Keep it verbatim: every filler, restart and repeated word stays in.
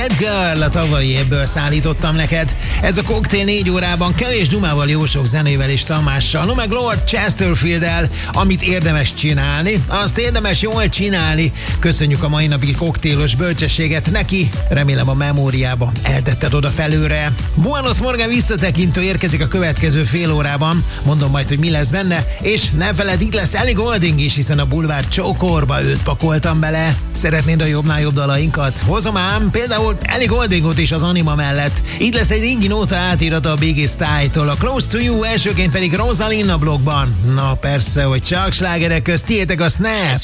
Bad Girl, a tavalyi évből szállítottam neked. Ez a koktél négy órában kevés dumával, jó sok zenével és Tamással, no meg Lord Chesterfield-el, amit érdemes csinálni, azt érdemes jól csinálni. Köszönjük a mai napi koktélos bölcsességet neki, remélem a memóriába eltetted oda felőre. Buenos Morgan visszatekintő érkezik a következő fél órában, mondom majd, hogy mi lesz benne, és ne feledd, itt lesz Ellie Goulding is, hiszen a bulvár csókorba őt pakoltam bele. Szeretnéd a jobbnál jobb dalainkat? Hozom ám, például Ellie Gouldingot is az Anima mellett. Így lesz egy régi nóta átirata a Biggie Style-tól, a Close to You, elsőként pedig Rosalinda blogban. Na persze, hogy csak slágerek közt, tiétek a Snap!